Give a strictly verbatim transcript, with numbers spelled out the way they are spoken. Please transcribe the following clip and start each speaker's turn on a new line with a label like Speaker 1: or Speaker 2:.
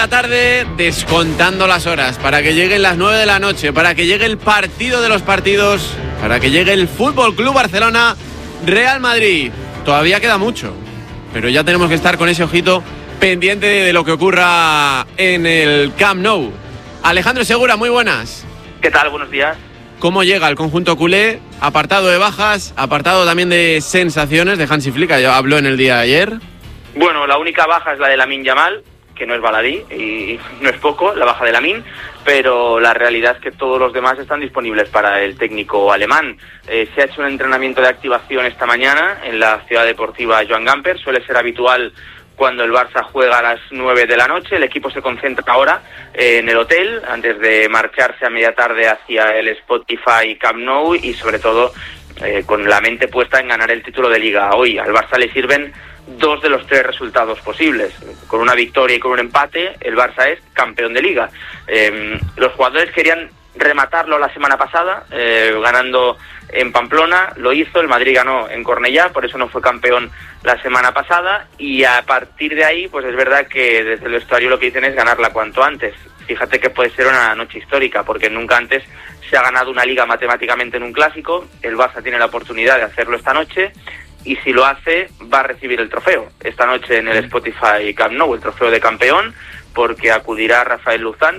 Speaker 1: tarde descontando las horas para que lleguen las nueve de la noche, para que llegue el partido de los partidos, para que llegue el Fútbol Club Barcelona Real Madrid. Todavía queda mucho, pero ya tenemos que estar con ese ojito pendiente de lo que ocurra en el Camp Nou. Alejandro Segura, muy buenas.
Speaker 2: ¿Qué tal? Buenos días.
Speaker 1: ¿Cómo llega el conjunto culé? Apartado de bajas, apartado también de sensaciones de Hansi Flick, ya habló en el día de ayer.
Speaker 2: Bueno, la única baja es la de Lamine Yamal, que no es baladí y no es poco, la baja de Lamine, pero la realidad es que todos los demás están disponibles para el técnico alemán. Eh, se ha hecho un entrenamiento de activación esta mañana en la ciudad deportiva Joan Gamper, suele ser habitual cuando el Barça juega a las nueve de la noche. El equipo se concentra ahora eh, en el hotel, antes de marcharse a media tarde hacia el Spotify Camp Nou y sobre todo eh, con la mente puesta en ganar el título de Liga. Hoy al Barça le sirven dos de los tres resultados posibles. Con una victoria y con un empate, el Barça es campeón de Liga. Eh, los jugadores querían rematarlo la semana pasada, eh, ganando en Pamplona, lo hizo, el Madrid ganó en Cornellá, por eso no fue campeón la semana pasada, y a partir de ahí, pues es verdad que desde el vestuario lo que dicen es ganarla cuanto antes. Fíjate que puede ser una noche histórica, porque nunca antes se ha ganado una liga matemáticamente en un clásico. El Barça tiene la oportunidad de hacerlo esta noche, y si lo hace, va a recibir el trofeo esta noche en el Spotify Camp Nou, el trofeo de campeón, porque acudirá Rafael Luzán,